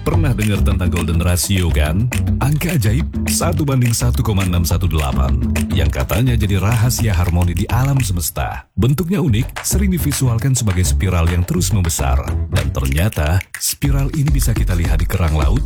Pernah dengar tentang golden ratio kan? Angka ajaib 1:1,618 yang katanya jadi rahasia harmoni di alam semesta. Bentuknya unik, sering divisualkan sebagai spiral yang terus membesar. Dan ternyata spiral ini bisa kita lihat di kerang laut,